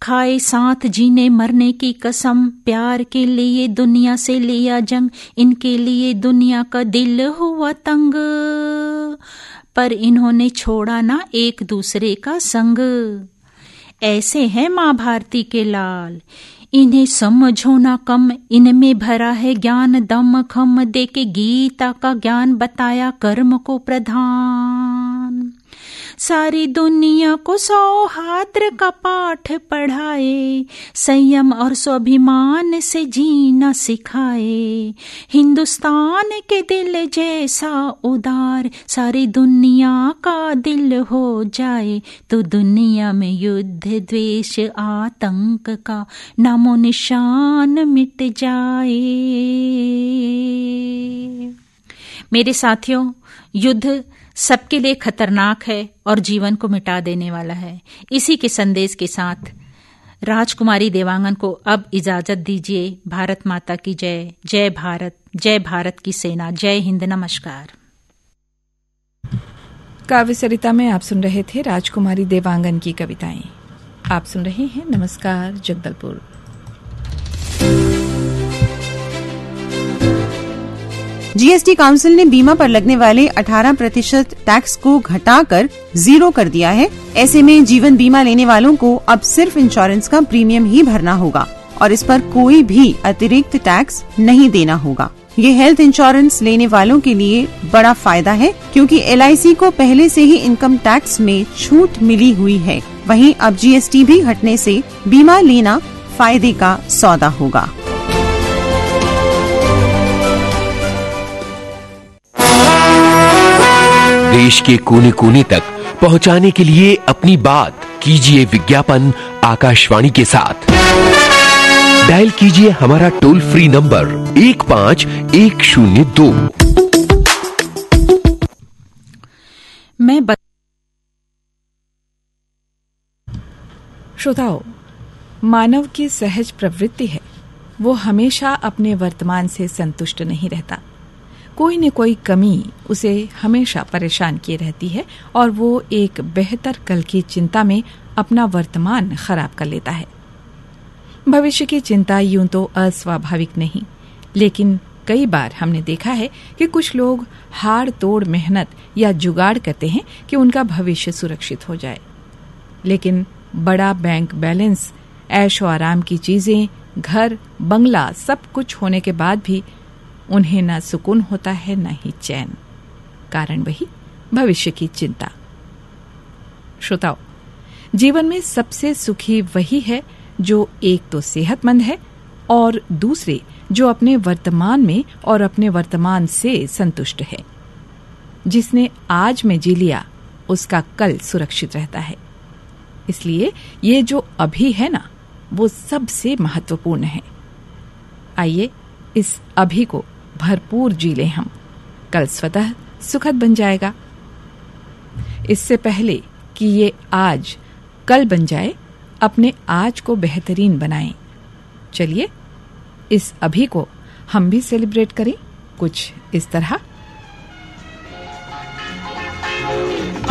खाए साथ जीने मरने की कसम, प्यार के लिए दुनिया से लिया जंग, इनके लिए दुनिया का दिल हुआ तंग, पर इन्होंने छोड़ा ना एक दूसरे का संग। ऐसे हैं माँ भारती के लाल, इन्हें समझो ना कम, इनमें भरा है ज्ञान दम खम, दे के गीता का ज्ञान बताया कर्म को प्रधान। सारी दुनिया को सौहार्द का पाठ पढ़ाए, संयम और स्वाभिमान से जीना सिखाए, हिंदुस्तान के दिल जैसा उदार सारी दुनिया का दिल हो जाए, तो दुनिया में युद्ध द्वेष आतंक का नामो निशान मिट जाए। मेरे साथियों, युद्ध सबके लिए खतरनाक है और जीवन को मिटा देने वाला है। इसी के संदेश के साथ राजकुमारी देवांगन को अब इजाजत दीजिए। भारत माता की जय। जय भारत की सेना। जय हिंद। नमस्कार। काव्य सरिता में आप सुन रहे थे राजकुमारी देवांगन की कविताएं। आप सुन रहे हैं नमस्कार जगदलपुर। जीएसटी काउंसिल ने बीमा पर लगने वाले 18% टैक्स को घटाकर 0 कर दिया है। ऐसे में जीवन बीमा लेने वालों को अब सिर्फ इंश्योरेंस का प्रीमियम ही भरना होगा और इस पर कोई भी अतिरिक्त टैक्स नहीं देना होगा। ये हेल्थ इंश्योरेंस लेने वालों के लिए बड़ा फायदा है, क्योंकि LIC को पहले से ही इनकम टैक्स में छूट मिली हुई है। वहीं अब GST भी हटने से बीमा लेना फायदे का सौदा होगा। देश के कोने कोने तक पहुंचाने के लिए अपनी बात कीजिए विज्ञापन आकाशवाणी के साथ। डायल कीजिए हमारा टोल फ्री नंबर 15102। श्रोताओ, मानव की सहज प्रवृत्ति है, वो हमेशा अपने वर्तमान से संतुष्ट नहीं रहता। कोई न कोई कमी उसे हमेशा परेशान किए रहती है और वो एक बेहतर कल की चिंता में अपना वर्तमान खराब कर लेता है। भविष्य की चिंता यूं तो अस्वाभाविक नहीं, लेकिन कई बार हमने देखा है कि कुछ लोग हाड़ तोड़ मेहनत या जुगाड़ करते हैं कि उनका भविष्य सुरक्षित हो जाए। लेकिन बड़ा बैंक बैलेंस, ऐशो आराम की चीजें, घर, बंगला सब कुछ होने के बाद भी उन्हें न सुकून होता है न ही चैन। कारण वही भविष्य की चिंता। श्रोताओ, जीवन में सबसे सुखी वही है जो एक तो सेहतमंद है और दूसरे जो अपने वर्तमान में और अपने वर्तमान से संतुष्ट है। जिसने आज में जी लिया उसका कल सुरक्षित रहता है। इसलिए ये जो अभी है ना, वो सबसे महत्वपूर्ण है। आइए इस अभी को भरपूर जी लें हम, कल स्वतः सुखद बन जाएगा। इससे पहले कि ये आज कल बन जाए, अपने आज को बेहतरीन बनाएं। चलिए इस अभी को हम भी सेलिब्रेट करें कुछ इस तरह।